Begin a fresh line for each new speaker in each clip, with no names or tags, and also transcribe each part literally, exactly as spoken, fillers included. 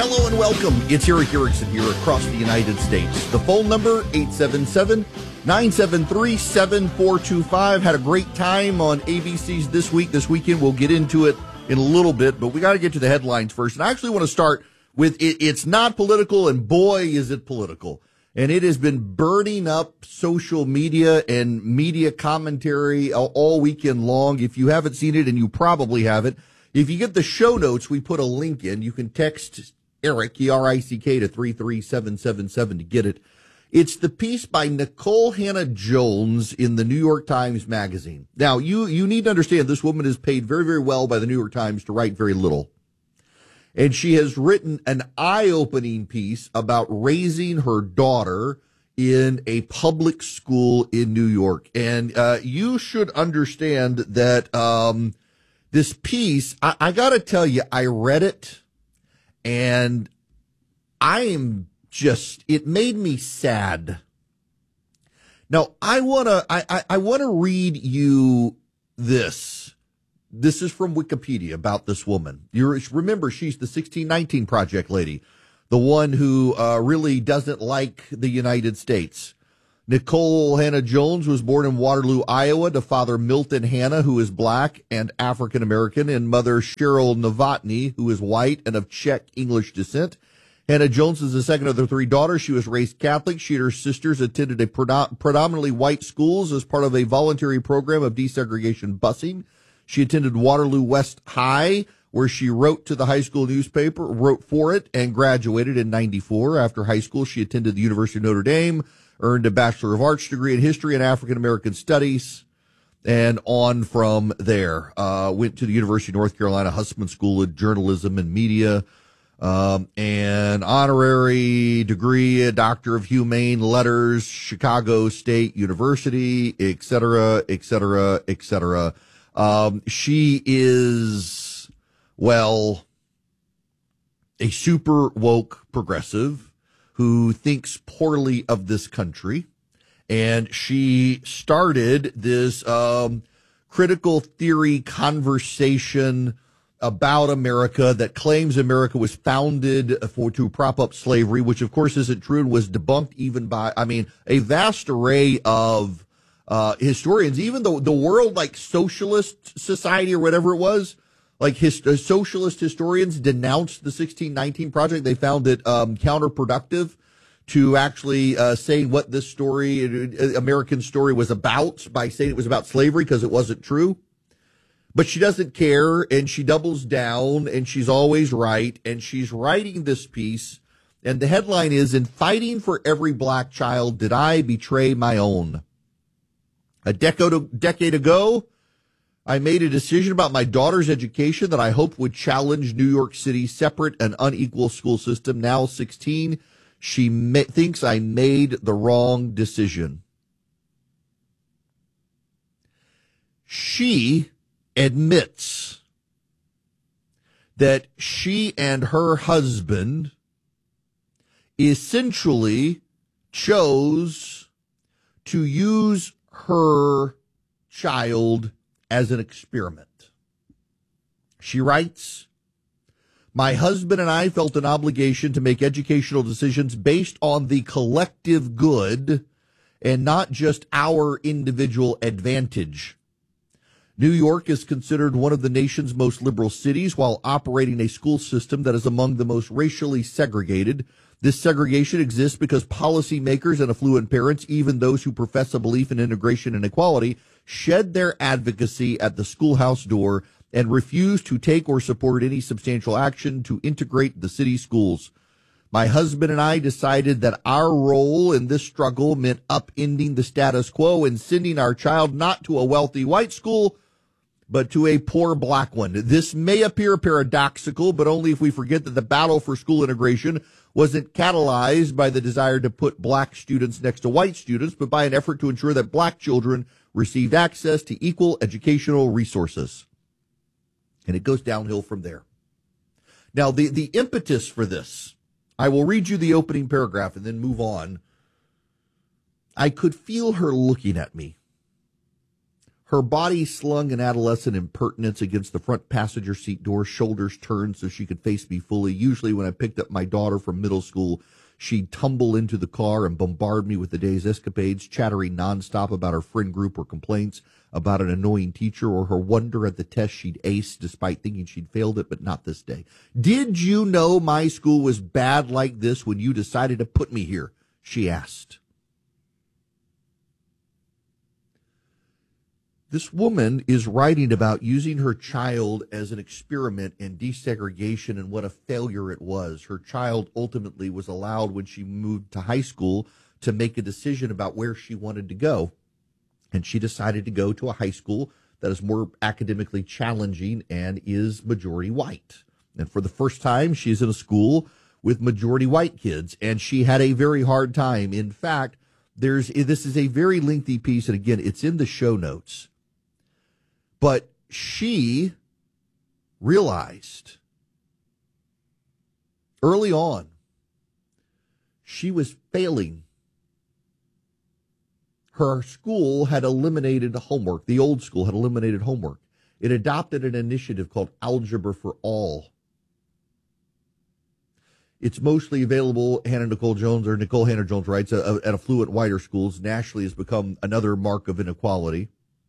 Hello and welcome. It's Eric Erickson here across the United States. The phone number, eight seven seven, nine seven three, seven four two five. Had a great time on A B C's This Week, This Weekend. We'll get into it in a little bit, but we got to get to the headlines first. And I actually want to start with it, it's not political, and boy, is it political. And it has been burning up social media and media commentary all, all weekend long. If you haven't seen it, and you probably haven't, if you get the show notes, we put a link in. You can text Eric, E R I C K, to three three seven seven seven to get it. It's the piece by Nikole Hannah-Jones in the New York Times Magazine. Now, you, you need to understand this woman is paid very, very well by the New York Times to write very little. And she has written an eye-opening piece about raising her daughter in a public school in New York. And uh, you should understand that um, this piece, I, I got to tell you, I read it, and I am just, it made me sad. Now, I want to, I, I, I want to read you this. This is from Wikipedia about this woman. You remember, she's the sixteen nineteen Project lady, the one who uh, really doesn't like the United States. Nikole Hannah-Jones was born in Waterloo, Iowa, to father Milton Hannah, who is black and African American, and mother Cheryl Novotny, who is white and of Czech English descent. Hannah-Jones is the second of the three daughters. She was raised Catholic. She and her sisters attended a predom- predominantly white schools as part of a voluntary program of desegregation busing. She attended Waterloo West High, where she wrote to the high school newspaper, wrote for it, and graduated in ninety-four. After high school, she attended the University of Notre Dame, earned a Bachelor of Arts degree in History and African American Studies, and on from there. Uh, went to the University of North Carolina Hussman School of Journalism and Media, um, and honorary degree, a Doctor of Humane Letters, Chicago State University, et cetera, et cetera, et cetera. Um, she is, well, a super woke progressive who thinks poorly of this country. And she started this um, critical theory conversation about America that claims America was founded for to prop up slavery, which of course isn't true and was debunked even by, I mean, a vast array of uh, historians, even the, the World like Socialist Society or whatever it was. Like his, uh, socialist historians denounced the sixteen nineteen Project. They found it um, counterproductive to actually uh, saying what this story, uh, American story, was about by saying it was about slavery because it wasn't true. But she doesn't care, and she doubles down, and she's always right. And she's writing this piece, and the headline is, "In fighting for every black child, did I betray my own?" A decade, decade ago, I made a decision about my daughter's education that I hoped would challenge New York City's separate and unequal school system. Now sixteen, she ma- thinks I made the wrong decision. She admits that she and her husband essentially chose to use her child as an experiment. She writes, "My husband and I felt an obligation to make educational decisions based on the collective good and not just our individual advantage. New York is considered one of the nation's most liberal cities while operating a school system that is among the most racially segregated. This segregation exists because policymakers and affluent parents, even those who profess a belief in integration and equality, shed their advocacy at the schoolhouse door and refuse to take or support any substantial action to integrate the city schools. My husband and I decided that our role in this struggle meant upending the status quo and sending our child not to a wealthy white school, but to a poor black one. This may appear paradoxical, but only if we forget that the battle for school integration wasn't catalyzed by the desire to put black students next to white students, but by an effort to ensure that black children received access to equal educational resources." And it goes downhill from there. Now, the, the impetus for this, I will read you the opening paragraph and then move on. I could feel her looking at me. Her body slung an adolescent impertinence against the front passenger seat door, shoulders turned so she could face me fully. Usually when I picked up my daughter from middle school, she'd tumble into the car and bombard me with the day's escapades, chattering nonstop about her friend group or complaints about an annoying teacher or her wonder at the test she'd aced despite thinking she'd failed it, but not this day. Did you know my school was bad like this when you decided to put me here? She asked. This woman is writing about using her child as an experiment in desegregation and what a failure it was. Her child ultimately was allowed, when she moved to high school, to make a decision about where she wanted to go. And she decided to go to a high school that is more academically challenging and is majority white. And for the first time, she's in a school with majority white kids, and she had a very hard time. In fact, there's this is a very lengthy piece, and again, it's in the show notes. But she realized early on she was failing. Her school had eliminated homework. The old school had eliminated homework. It adopted an initiative called Algebra for All. It's mostly available, Hannah Nicole Jones, or Nicole Hannah Jones writes, uh, at affluent whiter schools. Nationally has become another mark of inequality.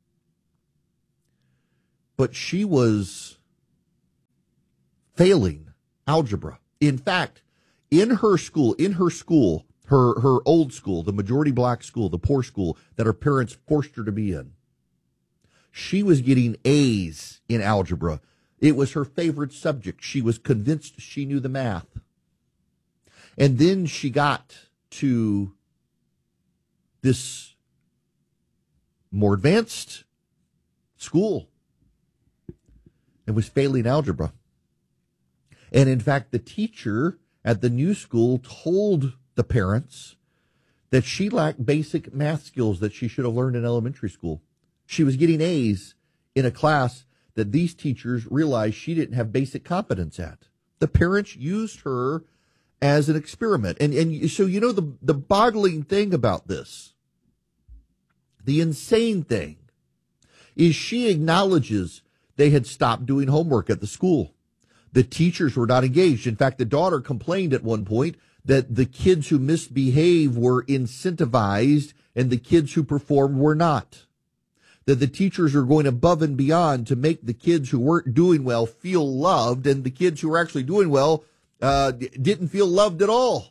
But she was failing algebra. In fact, in her school, in her school, her, her old school, the majority black school, the poor school that her parents forced her to be in, she was getting A's in algebra. It was her favorite subject. She was convinced she knew the math. And then she got to this more advanced school and was failing algebra. And in fact, the teacher at the new school told the parents that she lacked basic math skills that she should have learned in elementary school. She was getting A's in a class that these teachers realized she didn't have basic competence at. The parents used her as an experiment. And, and so, you know, the, the boggling thing about this, the insane thing, is she acknowledges they had stopped doing homework at the school. The teachers were not engaged. In fact, the daughter complained at one point that the kids who misbehave were incentivized and the kids who performed were not. That the teachers are going above and beyond to make the kids who weren't doing well feel loved, and the kids who were actually doing well uh, didn't feel loved at all.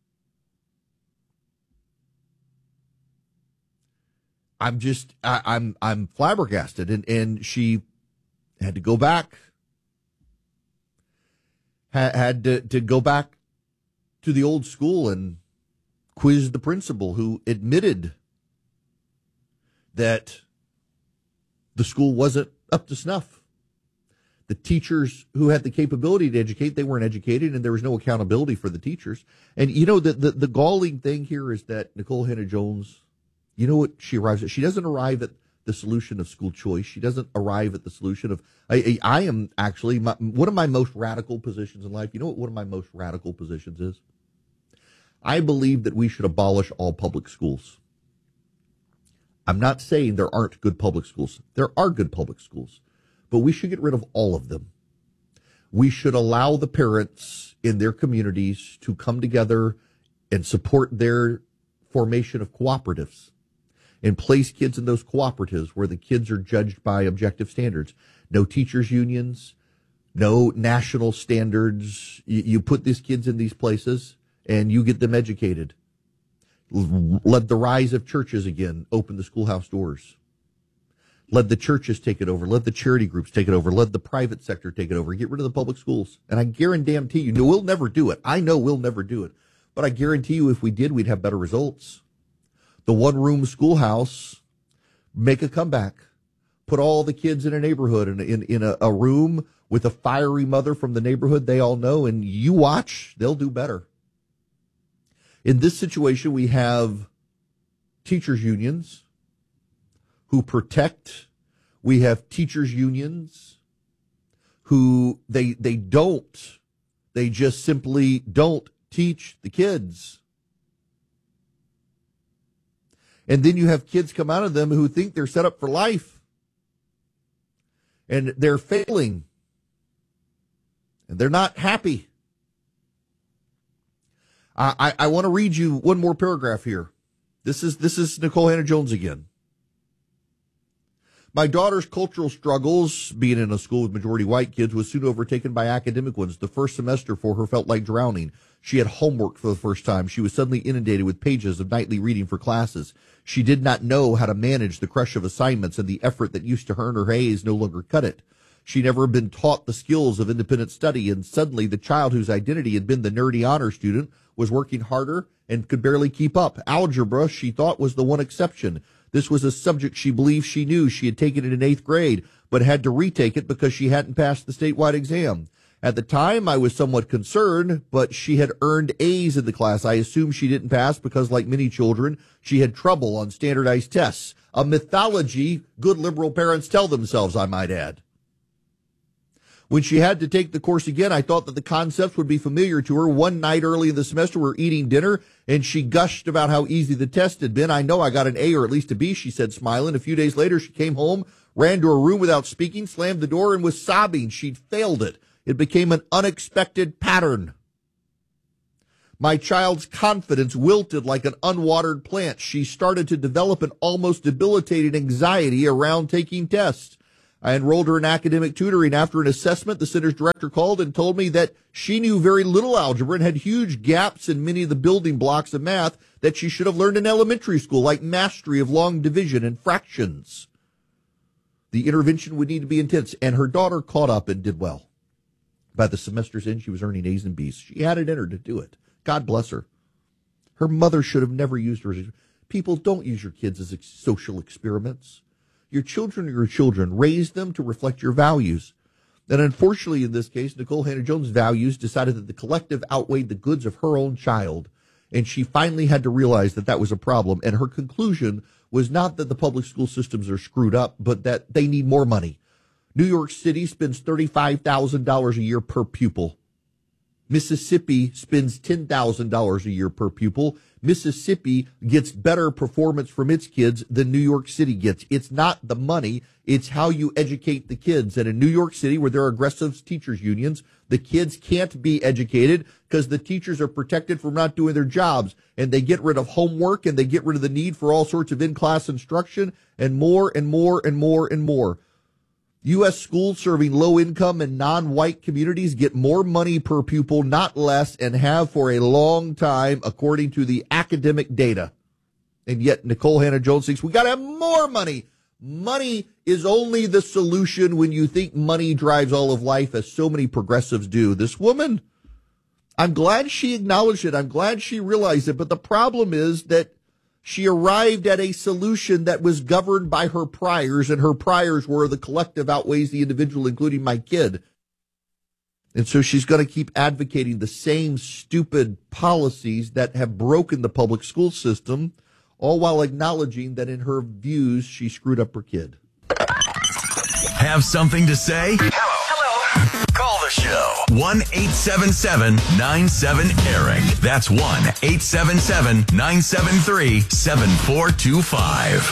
I'm just, I, I'm, I'm flabbergasted, and and she had to go back, had, had to, to go back to the old school and quiz the principal, who admitted that the school wasn't up to snuff. The teachers who had the capability to educate, they weren't educated, and there was no accountability for the teachers. And you know, the, the, the galling thing here is that Nicole Hannah Jones, you know what she arrives at? She doesn't arrive at the solution of school choice. She doesn't arrive at the solution of, I, I, I am actually, my, one of my most radical positions in life, you know what one of my most radical positions is? I believe that we should abolish all public schools. I'm not saying there aren't good public schools. There are good public schools, but we should get rid of all of them. We should allow the parents in their communities to come together and support their formation of cooperatives and place kids in those cooperatives where the kids are judged by objective standards. No teachers unions, no national standards. You, you put these kids in these places and you get them educated. Let the rise of churches again open the schoolhouse doors. Let the churches take it over. Let the charity groups take it over. Let the private sector take it over. Get rid of the public schools. And I guarantee you, no, we'll never do it. I know we'll never do it. But I guarantee you, if we did, we'd have better results. The one-room schoolhouse, make a comeback. Put all the kids in a neighborhood in, in, in a, a room with a fiery mother from the neighborhood they all know, and you watch, they'll do better. In this situation, we have teachers' unions who protect. We have teachers' unions who they they don't, they just simply don't teach the kids. And then you have kids come out of them who think they're set up for life. and they're failing, and they're not happy. I, I, I want to read you one more paragraph here. This is this is Nikole Hannah-Jones again. My daughter's cultural struggles, being in a school with majority white kids, was soon overtaken by academic ones. The first semester for her felt like drowning. She had homework for the first time. She was suddenly inundated with pages of nightly reading for classes. She did not know how to manage the crush of assignments, and the effort that used to earn her A's no longer cut it. She never been taught the skills of independent study, and suddenly the child whose identity had been the nerdy honor student was working harder and could barely keep up. Algebra, she thought, was the one exception. This was a subject she believed she knew. She had taken it in eighth grade, but had to retake it because she hadn't passed the statewide exam. At the time, I was somewhat concerned, but she had earned A's in the class. I assumed she didn't pass because, like many children, she had trouble on standardized tests. A mythology good liberal parents tell themselves, I might add. When she had to take the course again, I thought that the concepts would be familiar to her. One night early in the semester, we were eating dinner, and she gushed about how easy the test had been. I know I got an A or at least a B, she said, smiling. A few days later, she came home, ran to her room without speaking, slammed the door, and was sobbing. She'd failed it. It became an unexpected pattern. My child's confidence wilted like an unwatered plant. She started to develop an almost debilitating anxiety around taking tests. I enrolled her in academic tutoring. After an assessment, the center's director called and told me that she knew very little algebra and had huge gaps in many of the building blocks of math that she should have learned in elementary school, like mastery of long division and fractions. The intervention would need to be intense, and her daughter caught up and did well. By the semester's end, she was earning A's and B's. She had it in her to do it. God bless her. Her mother should have never used her as... People, don't use your kids as ex- social experiments. Your children are your children. Raise them to reflect your values. And unfortunately, in this case, Nikole Hannah-Jones' values decided that the collective outweighed the goods of her own child. And she finally had to realize that that was a problem. And her conclusion was not that the public school systems are screwed up, but that they need more money. New York City spends thirty-five thousand dollars a year per pupil. Mississippi spends ten thousand dollars a year per pupil. Mississippi gets better performance from its kids than New York City gets. It's not the money, it's how you educate the kids. And in New York City, where there are aggressive teachers unions, the kids can't be educated because the teachers are protected from not doing their jobs. And they get rid of homework, and they get rid of the need for all sorts of in-class instruction, and more and more and more and more. U S schools serving low-income and non-white communities get more money per pupil, not less, and have for a long time, according to the academic data. And yet Nikole Hannah-Jones thinks we got to have more money. Money is only the solution when you think money drives all of life, as so many progressives do. This woman, I'm glad she acknowledged it. I'm glad she realized it. But the problem is that she arrived at a solution that was governed by her priors, and her priors were the collective outweighs the individual, including my kid. And so she's going to keep advocating the same stupid policies that have broken the public school system, all while acknowledging that in her views, she screwed up her kid.
Have something to say? Hello. Hello. Call the show. one eight seven seven nine seven Eric. That's one eight seven seven nine seven three seven four two five.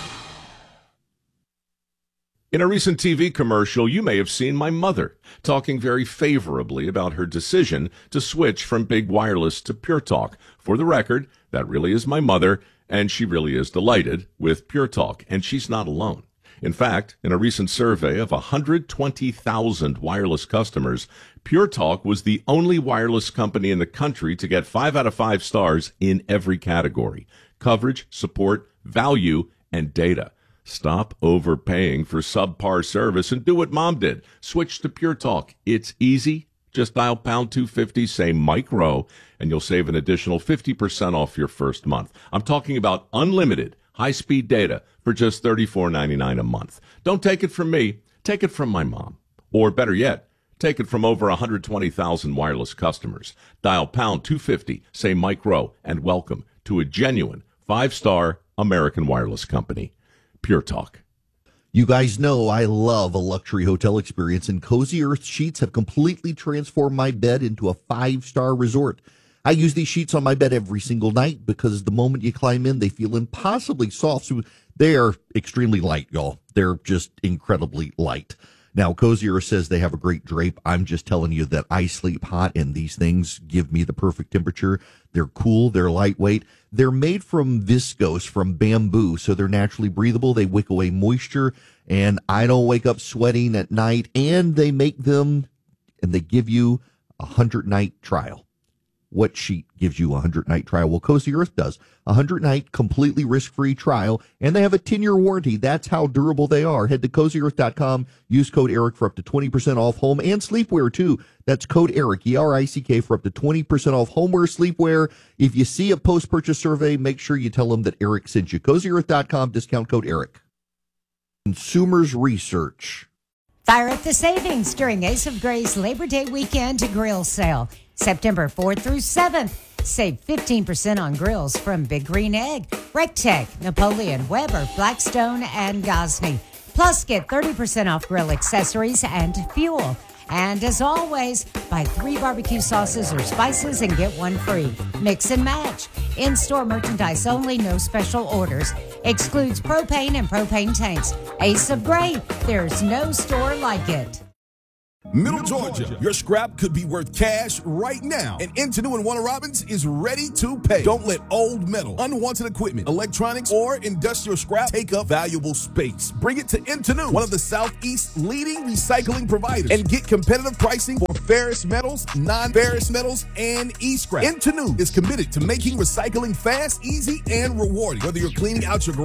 In a recent T V commercial, you may have seen my mother talking very favorably about her decision to switch from big wireless to Pure Talk. For the record, that really is my mother, and she really is delighted with Pure Talk, and she's not alone. In fact, in a recent survey of one hundred twenty thousand wireless customers, Pure Talk was the only wireless company in the country to get five out of five stars in every category: coverage, support, value, and data. Stop overpaying for subpar service and do what Mom did. Switch to Pure Talk. It's easy. Just dial pound two fifty, say Mike Rowe, and you'll save an additional fifty percent off your first month. I'm talking about unlimited high-speed data for just thirty-four ninety-nine a month. Don't take it from me. Take it from my mom. Or better yet, take it from over one hundred twenty thousand wireless customers. Dial pound two fifty, say Mike Rowe, and welcome to a genuine five-star American wireless company. Pure Talk.
You guys know I love a luxury hotel experience, and Cozy Earth sheets have completely transformed my bed into a five-star resort. I use these sheets on my bed every single night because the moment you climb in, they feel impossibly soft. So they are extremely light, y'all. They're just incredibly light. Now, Cozy Earth says they have a great drape. I'm just telling you that I sleep hot, and these things give me the perfect temperature. They're cool. They're lightweight. They're made from viscose, from bamboo, so they're naturally breathable. They wick away moisture, and I don't wake up sweating at night. And they make them, and they give you a hundred-night trial. What sheet gives you a hundred-night trial? Well, Cozy Earth does. A hundred-night completely risk-free trial, and they have a ten-year warranty. That's how durable they are. Head to cozy earth dot com. Use code ERIC for up to twenty percent off home and sleepwear, too. That's code ERIC, E R I C K, for up to twenty percent off homeware, sleepwear. If you see a post-purchase survey, make sure you tell them that Eric sent you. cozy earth dot com, discount code ERIC. Consumers Research.
Fire up the savings during Ace of Gray's Labor Day weekend grill sale. September fourth through seventh. Save fifteen percent on grills from Big Green Egg, Rectech, Napoleon, Weber, Blackstone, and Gosney. Plus, get thirty percent off grill accessories and fuel. And as always, buy three barbecue sauces or spices and get one free. Mix and match. In-store merchandise only, no special orders. Excludes propane and propane tanks. Ace of Gray, there's no store like it.
Middle Georgia, your scrap could be worth cash right now. And Intenu and Warner Robins is ready to pay. Don't let old metal, unwanted equipment, electronics, or industrial scrap take up valuable space. Bring it to Intenu, one of the Southeast's leading recycling providers, and get competitive pricing for ferrous metals, non-ferrous metals, and e-scrap. Intenu is committed to making recycling fast, easy, and rewarding. Whether you're cleaning out your garage